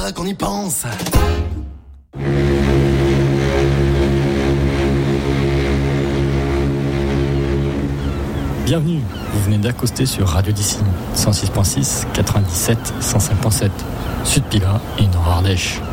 pas qu'on y pense. Bienvenue, vous venez d'accoster sur Radio Dissine, 106.6, 97, 105.7, Sud Pigra et Nord Ardèche.